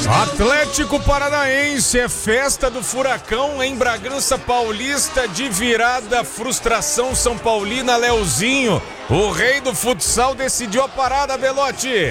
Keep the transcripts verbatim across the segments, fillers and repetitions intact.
Atlético Paranaense, é festa do Furacão em Bragança Paulista, de virada, frustração São Paulina. Leozinho, o rei do futsal, decidiu a parada, Belotti.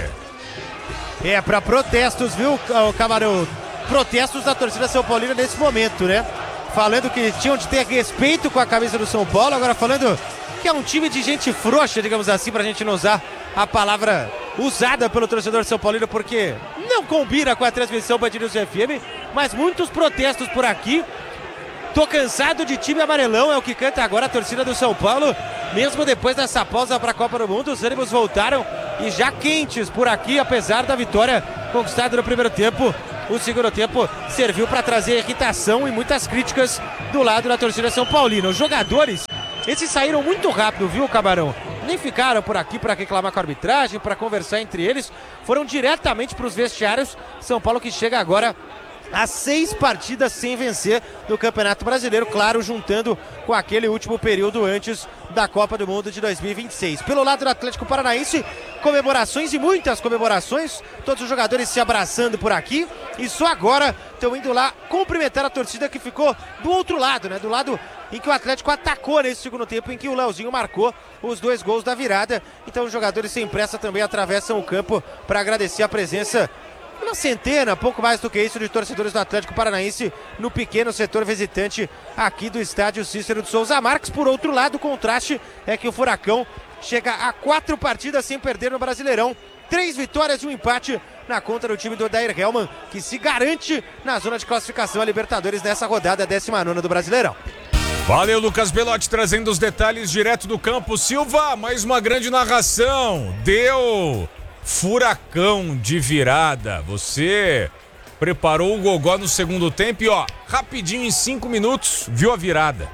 É, para protestos, viu, Camarão? Protestos da torcida São Paulina nesse momento, né? Falando que tinham de ter respeito com a camisa do São Paulo, agora falando que é um time de gente frouxa, digamos assim, pra gente não usar a palavra usada pelo torcedor São Paulino, porque não combina com a transmissão Band News F M, mas muitos protestos por aqui. Tô cansado de time amarelão, é o que canta agora a torcida do São Paulo, mesmo depois dessa pausa para a Copa do Mundo. Os ânimos voltaram e já quentes por aqui, apesar da vitória conquistada no primeiro tempo. O segundo tempo serviu para trazer irritação e muitas críticas do lado da torcida São Paulina. Os jogadores, esses saíram muito rápido, viu, Camarão? Nem ficaram por aqui para reclamar com a arbitragem, para conversar entre eles. Foram diretamente para os vestiários. São Paulo que chega agora a seis partidas sem vencer no Campeonato Brasileiro, claro, juntando com aquele último período antes da Copa do Mundo de dois mil e vinte e seis. Pelo lado do Atlético Paranaense, comemorações e muitas comemorações, todos os jogadores se abraçando por aqui e só agora estão indo lá cumprimentar a torcida que ficou do outro lado, né? Do lado em que o Atlético atacou nesse segundo tempo, em que o Leozinho marcou os dois gols da virada. Então os jogadores sem pressa também atravessam o campo para agradecer a presença, uma centena, pouco mais do que isso, de torcedores do Atlético Paranaense no pequeno setor visitante aqui do estádio Cícero de Souza Marques. Por outro lado, o contraste é que o Furacão chega a quatro partidas sem perder no Brasileirão, três vitórias e um empate na conta do time do Odair Hellmann, que se garante na zona de classificação a Libertadores nessa rodada décima nona do Brasileirão. Valeu, Lucas Belotti, trazendo os detalhes direto do campo. Silva, mais uma grande narração. Deu Furacão de virada. Você preparou o gogó no segundo tempo e, ó, rapidinho, em cinco minutos, viu a virada.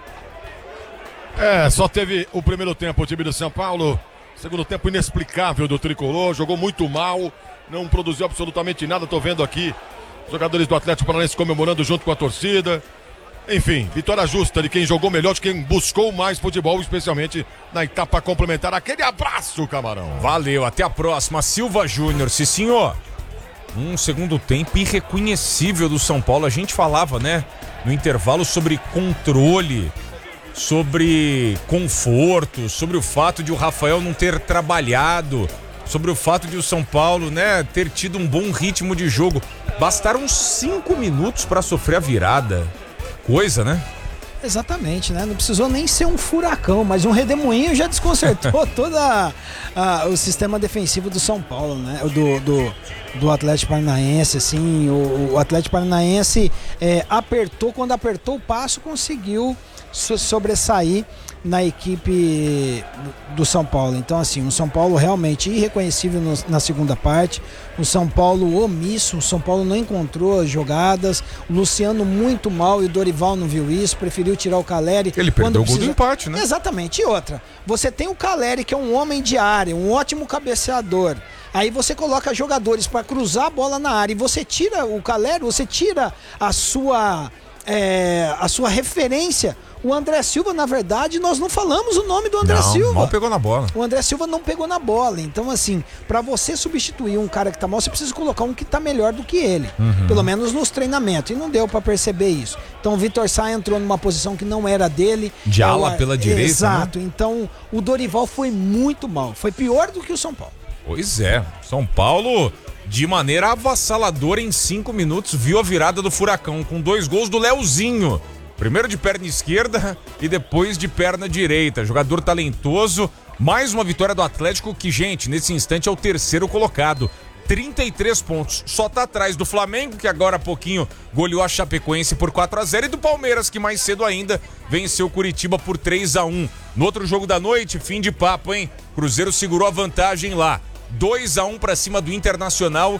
É, só teve o primeiro tempo o time do São Paulo. Segundo tempo inexplicável do Tricolor. Jogou muito mal, não produziu absolutamente nada. Tô vendo aqui os jogadores do Atlético Paranaense comemorando junto com a torcida. Enfim, vitória justa de quem jogou melhor, de quem buscou mais futebol, especialmente na etapa complementar. Aquele abraço, Camarão. Valeu, até a próxima. Silva Júnior, sim senhor. Um segundo tempo irreconhecível do São Paulo. A gente falava, né, no intervalo, sobre controle, sobre conforto, sobre o fato de o Rafael não ter trabalhado, sobre o fato de o São Paulo, né, ter tido um bom ritmo de jogo. Bastaram cinco minutos para sofrer a virada. Coisa, né? Exatamente, né? Não precisou nem ser um furacão, mas um redemoinho já desconcertou todo a, a, o sistema defensivo do São Paulo, né? Do, do, do Atlético Paranaense, assim. O, o Atlético Paranaense é, apertou, quando apertou o passo, conseguiu so, sobressair na equipe do São Paulo. Então, assim, o São Paulo realmente irreconhecível no, na segunda parte, o São Paulo omisso, o São Paulo não encontrou jogadas, o Luciano muito mal e o Dorival não viu isso, preferiu tirar o Caleri. Ele perdeu o gol do empate, né? Exatamente. E outra, você tem o Caleri, que é um homem de área, um ótimo cabeceador. Aí você coloca jogadores para cruzar a bola na área e você tira o Caleri, você tira a sua, é, a sua referência. O André Silva, na verdade, nós não falamos o nome do André não, Silva. Mal pegou na bola. O André Silva não pegou na bola. Então, assim, pra você substituir um cara que tá mal, você precisa colocar um que tá melhor do que ele. Uhum. Pelo menos nos treinamentos. E não deu pra perceber isso. Então, o Vitor Sá entrou numa posição que não era dele. De ala pela direita, exato. Né? Então, o Dorival foi muito mal. Foi pior do que o São Paulo. Pois é. São Paulo, de maneira avassaladora, em cinco minutos, viu a virada do Furacão, com dois gols do Leozinho. Primeiro de perna esquerda e depois de perna direita. Jogador talentoso. Mais uma vitória do Atlético que, gente, nesse instante é o terceiro colocado. trinta e três pontos. Só tá atrás do Flamengo, que agora há pouquinho goleou a Chapecoense por quatro a zero. E do Palmeiras, que mais cedo ainda venceu o Curitiba por três a um. No outro jogo da noite, fim de papo, hein? Cruzeiro segurou a vantagem lá. dois a um pra cima do Internacional,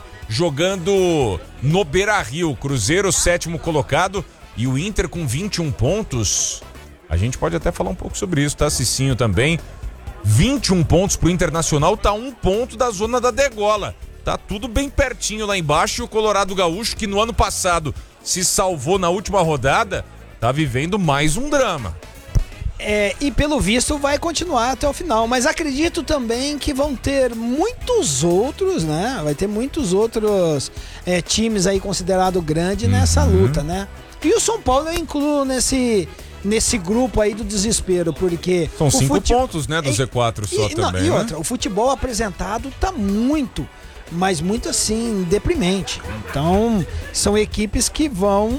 jogando no Beira-Rio. Cruzeiro, sétimo colocado. E o Inter com vinte e um pontos, a gente pode até falar um pouco sobre isso, tá, Cicinho, também. vinte e um pontos pro Internacional, tá um ponto da zona da degola. Tá tudo bem pertinho lá embaixo. E o Colorado Gaúcho, que no ano passado se salvou na última rodada, tá vivendo mais um drama. É, e pelo visto vai continuar até o final. Mas acredito também que vão ter muitos outros, né? Vai ter muitos outros é, times aí considerados grandes nessa Uhum. luta, né? E o São Paulo eu incluo nesse, nesse grupo aí do desespero, porque... São o cinco fute- pontos, né, do E- Z quatro só e, não, também, e né? outra, o futebol apresentado tá muito, mas muito assim, deprimente. Então, são equipes que vão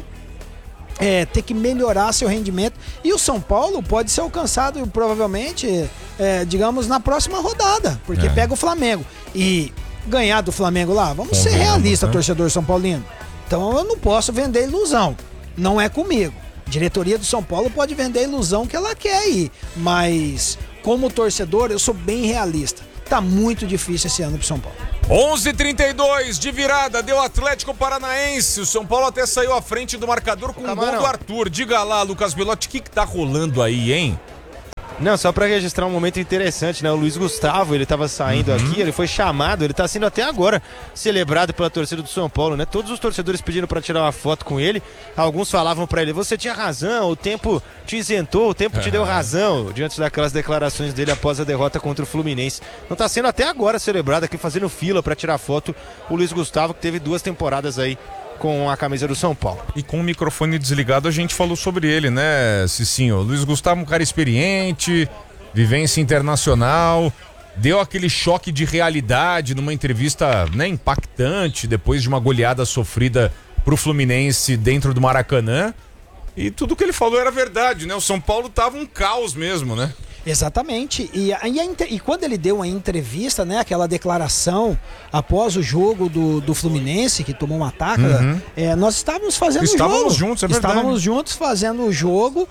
é, ter que melhorar seu rendimento. E o São Paulo pode ser alcançado provavelmente, é, digamos, na próxima rodada, porque É. pega o Flamengo. E ganhar do Flamengo lá, vamos ser Convenhamos, realistas, né? torcedor São Paulino. Então eu não posso vender ilusão. Não é comigo. Diretoria do São Paulo pode vender a ilusão que ela quer aí. Mas, como torcedor, eu sou bem realista. Tá muito difícil esse ano pro São Paulo. onze e trinta e dois de virada, deu Atlético Paranaense. O São Paulo até saiu à frente do marcador com o um gol Camarão. do Arthur. Diga lá, Lucas Belotti, o que, que tá rolando aí, hein? Não, só pra registrar um momento interessante, né? O Luiz Gustavo, ele tava saindo Uhum. aqui, ele foi chamado, ele tá sendo até agora celebrado pela torcida do São Paulo, né? Todos os torcedores pediram pra tirar uma foto com ele. Alguns falavam pra ele: você tinha razão, o tempo te isentou, o tempo te deu razão, diante daquelas declarações dele após a derrota contra o Fluminense. Então tá sendo até agora celebrado aqui, fazendo fila pra tirar foto, o Luiz Gustavo, que teve duas temporadas aí com a camisa do São Paulo. E com o microfone desligado a gente falou sobre ele, né, Cicinho? Luiz Gustavo, um cara experiente, vivência internacional, deu aquele choque de realidade numa entrevista, né, impactante depois de uma goleada sofrida pro Fluminense dentro do Maracanã. E tudo que ele falou era verdade, né? O São Paulo tava um caos mesmo, né? Exatamente. E, a- e, a entre- e quando ele deu a entrevista, né, aquela declaração após o jogo do, do Fluminense, que tomou uma taca, é, nós estávamos fazendo o jogo. Estávamos juntos, é verdade. Estávamos juntos fazendo o jogo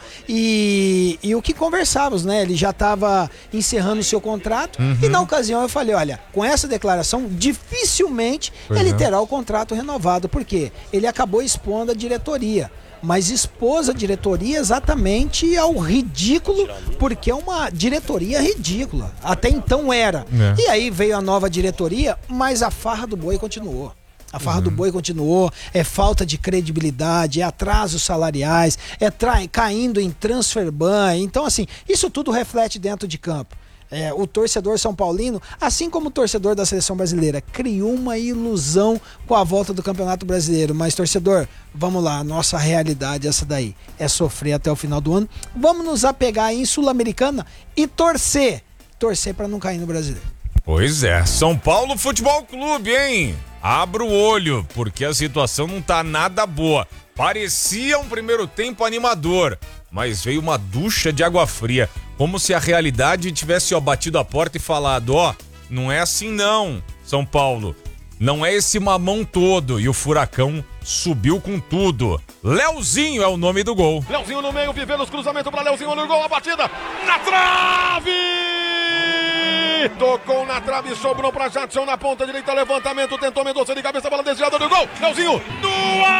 e, e o que conversávamos, né? Ele já estava encerrando o seu contrato e na ocasião eu falei, olha, com essa declaração, dificilmente Pois ele é. terá o contrato renovado, porque ele acabou expondo a diretoria. Mas expôs a diretoria exatamente ao ridículo, porque é uma diretoria ridícula. Até então era. É. E aí veio a nova diretoria, mas a farra do boi continuou. A farra do boi continuou, é falta de credibilidade, é atrasos salariais, é tra- caindo em transfer ban. Então, assim, isso tudo reflete dentro de campo. É, o torcedor São Paulino, assim como o torcedor da seleção brasileira, criou uma ilusão com a volta do Campeonato Brasileiro. Mas, torcedor, vamos lá, a nossa realidade é essa daí, é sofrer até o final do ano. Vamos nos apegar em Sul-Americana e torcer, torcer para não cair no Brasileiro. Pois é, São Paulo Futebol Clube, hein? Abra o olho, porque a situação não tá nada boa. Parecia um primeiro tempo animador, mas veio uma ducha de água fria, como se a realidade tivesse ó, batido a porta e falado, ó, não é assim não, São Paulo. Não é esse mamão todo, e o Furacão subiu com tudo. Leozinho é o nome do gol. Leozinho no meio, vivendo os cruzamentos para Leozinho no gol, a batida na trave! Tocou na trave, sobrou para Jadson na ponta direita, levantamento, tentou Mendonça de cabeça, bola desviada do gol. Leozinho no ar!